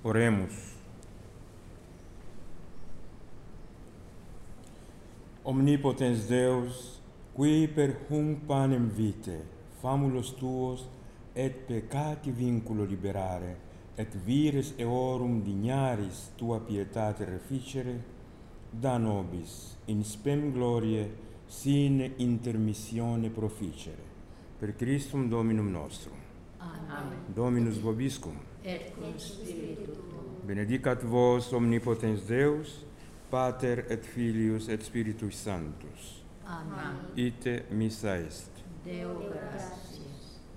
Oremus. Omnipotens Deus, qui per hunc panem vitae, famulos tuos, et peccati vinculo liberare, et vires eorum dignaris tua pietate reficere, da nobis in spem gloriae sine intermissione proficere. Per Christum Dominum nostrum. Amen. Dominus vobiscum. Et cum spiritu tuo. Benedicat vos omnipotens Deus, Pater et Filius et Spiritus Sanctus. Amen. Ite missa est. Deo gratias.